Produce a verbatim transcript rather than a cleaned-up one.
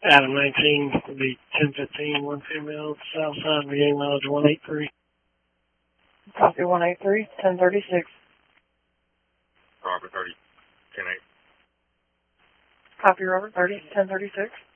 Adam nineteen will be ten fifteen, one female, south side, beginning mileage one eight three. Copy one eight three, ten thirty-six. Robert thirty, ten eight. Copy Robert thirty, ten thirty-six.